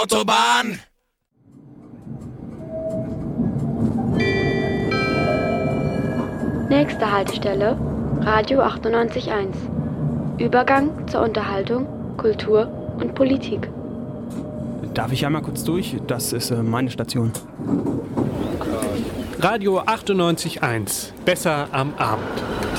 Autobahn! Nächste Haltestelle, Radio 98.1. Übergang zur Unterhaltung, Kultur und Politik. Darf ich einmal kurz durch? Das ist meine Station. Radio 98.1. Besser am Abend.